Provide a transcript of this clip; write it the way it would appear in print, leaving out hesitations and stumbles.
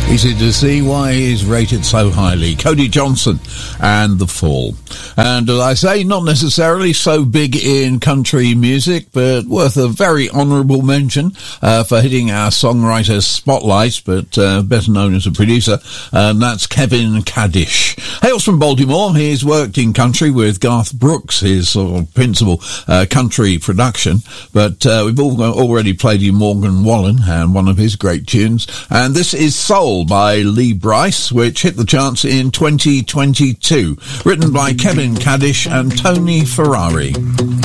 Easy to see why he's rated so highly. Cody Johnson and The Fall. And as I say, not necessarily so big in country music, but worth a very honourable mention for hitting our songwriter's spotlight, but better known as a producer, and that's Kevin Kaddish. Hails from Baltimore. He's worked in country with Garth Brooks, his sort of principal country production, but we've already played you Morgan Wallen and one of his great tunes, and this is Soul by Lee Brice, which hit the charts in 2022, written by Kevin Kaddish and Tony Ferrari.